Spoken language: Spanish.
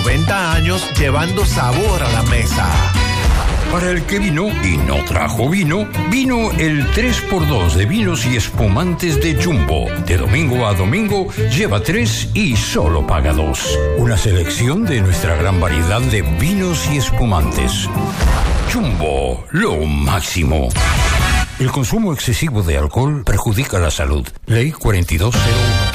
90 años llevando sabor a la mesa. Para el que vino y no trajo vino, vino el 3x2 de vinos y espumantes de Jumbo. De domingo a domingo, lleva 3 y solo paga 2. Una selección de nuestra gran variedad de vinos y espumantes. Jumbo, lo máximo. El consumo excesivo de alcohol perjudica la salud. Ley 4201.